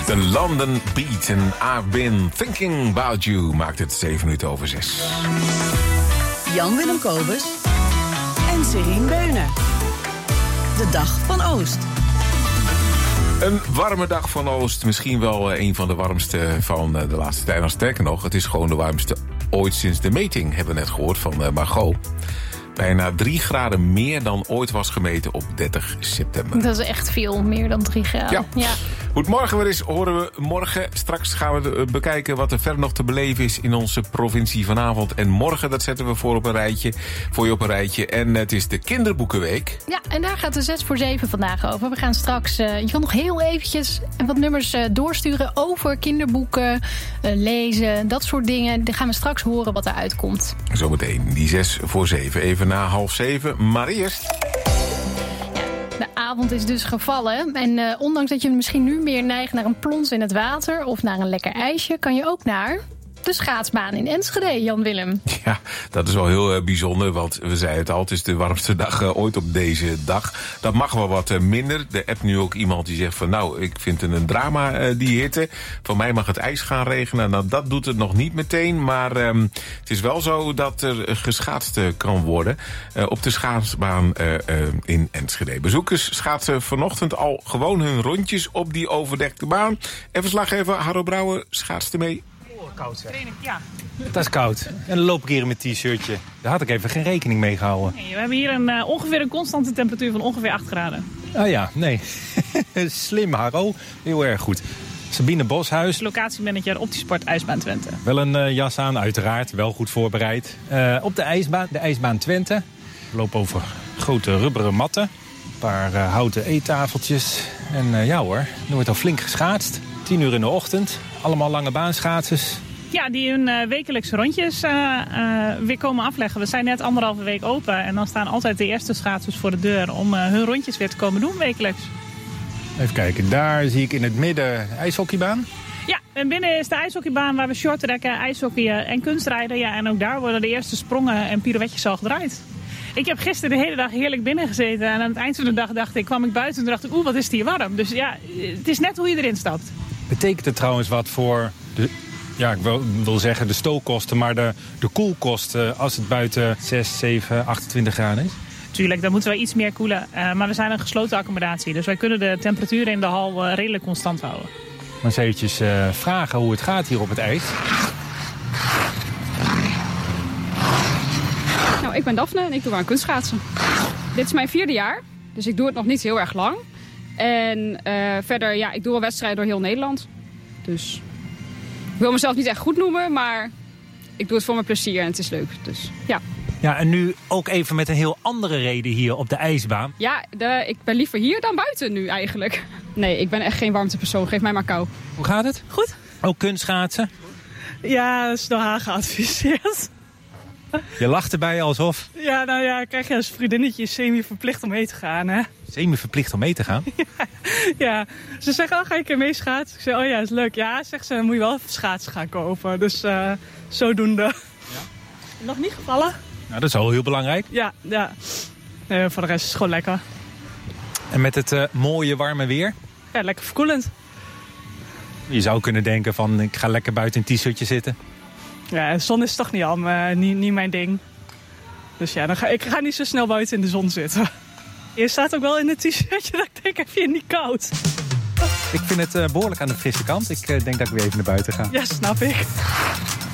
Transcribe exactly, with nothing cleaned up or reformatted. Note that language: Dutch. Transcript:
De London Beat en I've Been Thinking About You maakt het zeven minuten over zes. Jan-Willem Kobus en Serien Beuner. De Dag van Oost. Een warme dag van Oost. Misschien wel een van de warmste van de laatste tijd. Nou, sterker nog, het is gewoon de warmste ooit sinds de meting, hebben we net gehoord van Margot. Bijna drie graden meer dan ooit was gemeten op dertig september. Dat is echt veel, meer dan drie graden. Ja. ja. Goed, morgen weer eens horen we morgen. Straks gaan we bekijken wat er verder nog te beleven is in onze provincie vanavond. En morgen, dat zetten we voor, op een rijtje, voor je op een rijtje. En het is de kinderboekenweek. Ja, en daar gaat de zes voor zeven vandaag over. We gaan straks, uh, je kan nog heel eventjes wat nummers uh, doorsturen over kinderboeken, uh, lezen, dat soort dingen. Dan gaan we straks horen wat eruit komt. Zometeen, die zes voor zeven. Even na half zeven, maar eerst... De avond is dus gevallen. En uh, ondanks dat je misschien nu meer neigt naar een plons in het water of naar een lekker ijsje, kan je ook naar de schaatsbaan in Enschede, Jan-Willem. Ja, dat is wel heel uh, bijzonder, want we zeiden het al, het is de warmste dag uh, ooit op deze dag. Dat mag wel wat uh, minder. Er appt nu ook iemand die zegt van nou, ik vind het een drama uh, die hitte. Van mij mag het ijs gaan regenen. Nou, dat doet het nog niet meteen, maar um, het is wel zo dat er geschaatst uh, kan worden uh, op de schaatsbaan uh, uh, in Enschede. Bezoekers schaatsen vanochtend al gewoon hun rondjes op die overdekte baan. En verslaggever Harro Brouwer schaatste mee. Koud, hè? Ja. Dat is koud. En dan loop ik hier in mijn t-shirtje. Daar had ik even geen rekening mee gehouden. Nee, we hebben hier een, uh, ongeveer een constante temperatuur van ongeveer acht graden. Ah ja, nee. Slim, Harro. Heel erg goed. Sabine Boshuis. Locatiemanager Optisport IJsbaan Twente. Wel een uh, jas aan, uiteraard. Wel goed voorbereid. Uh, op de ijsbaan, de IJsbaan Twente. We lopen over grote rubberen matten. Een paar uh, houten eettafeltjes. En uh, ja hoor, er wordt al flink geschaatst. Tien uur in de ochtend. Allemaal lange baanschaatsers. Ja, die hun uh, wekelijkse rondjes uh, uh, weer komen afleggen. We zijn net anderhalve week open. En dan staan altijd de eerste schaatsers voor de deur om uh, hun rondjes weer te komen doen wekelijks. Even kijken, daar zie ik in het midden ijshockeybaan. Ja, en binnen is de ijshockeybaan waar we shorttrekken, ijshockeyen en kunstrijden. Ja, en ook daar worden de eerste sprongen en pirouetjes al gedraaid. Ik heb gisteren de hele dag heerlijk binnen gezeten. En aan het eind van de dag dacht ik, kwam ik buiten en dacht ik, oeh, wat is het hier warm. Dus ja, het is net hoe je erin stapt. Betekent het trouwens wat voor, de, ja, ik wil, wil zeggen de stookkosten, maar de, de koelkosten als het buiten zes, zeven, achtentwintig graden is? Tuurlijk, dan moeten wij iets meer koelen. Uh, maar we zijn een gesloten accommodatie. Dus wij kunnen de temperatuur in de hal uh, redelijk constant houden. Maar eens eventjes uh, vragen hoe het gaat hier op het ijs. Nou, ik ben Daphne en ik doe aan kunstschaatsen. Dit is mijn vierde jaar, dus ik doe het nog niet heel erg lang. En uh, verder, ja, ik doe al wedstrijden door heel Nederland. Dus ik wil mezelf niet echt goed noemen, maar ik doe het voor mijn plezier en het is leuk. Dus ja. Ja, en nu ook even met een heel andere reden hier op de ijsbaan. Ja, de, ik ben liever hier dan buiten nu eigenlijk. Nee, ik ben echt geen warmtepersoon. Geef mij maar kou. Hoe gaat het? Goed. Ook kunstschaatsen? Ja, dat is door haar geadviseerd. Je lacht erbij alsof... Ja, nou ja, krijg je als vriendinnetje semi-verplicht om mee te gaan, hè? Semi-verplicht om mee te gaan? Ja, ja. Ze zeggen, oh, ga je een keer mee schaatsen? Ik zeg, oh ja, is leuk. Ja, zegt ze, dan moet je wel schaatsen gaan kopen. Dus uh, zodoende. Ja. Nog niet gevallen? Nou, dat is al heel belangrijk. Ja, ja. Nee, voor de rest is het gewoon lekker. En met het uh, mooie, warme weer? Ja, lekker verkoelend. Je zou kunnen denken van, ik ga lekker buiten een t-shirtje zitten. Ja, de zon is toch niet, al, uh, niet, niet mijn ding. Dus ja, dan ga, ik ga niet zo snel buiten in de zon zitten. Je staat ook wel in het t-shirtje dat ik denk, heb je niet koud? Ik vind het uh, behoorlijk aan de frisse kant. Ik uh, denk dat ik weer even naar buiten ga. Ja, snap ik.